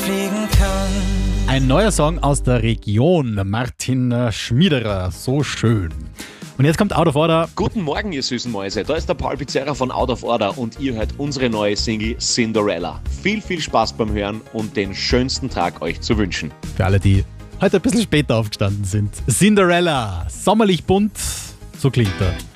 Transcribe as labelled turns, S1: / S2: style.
S1: fliegen kann.
S2: Ein neuer Song aus der Region, Martin Schmiederer, so schön. Und jetzt kommt Out of Order.
S3: Guten Morgen, ihr süßen Mäuse. Da ist der Paul Pizzerra von Out of Order und ihr hört unsere neue Single Cinderella. Viel Spaß beim Hören und den schönsten Tag euch zu wünschen.
S2: Für alle, die heute ein bisschen später aufgestanden sind. Cinderella, sommerlich bunt, so klingt er.